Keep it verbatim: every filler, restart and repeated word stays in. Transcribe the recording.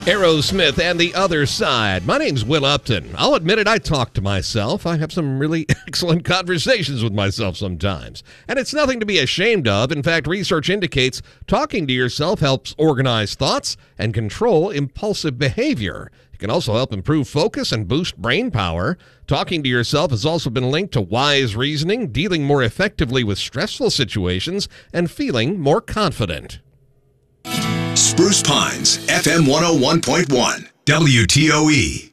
Aerosmith and the Other Side. My name's Will Upton. I'll admit it, I talk to myself. I have some really excellent conversations with myself sometimes. And it's nothing to be ashamed of. In fact, research indicates talking to yourself helps organize thoughts and control impulsive behavior. It can also help improve focus and boost brain power. Talking to yourself has also been linked to wise reasoning, dealing more effectively with stressful situations, and feeling more confident. Spruce Pines, F M one oh one point one, W T O E.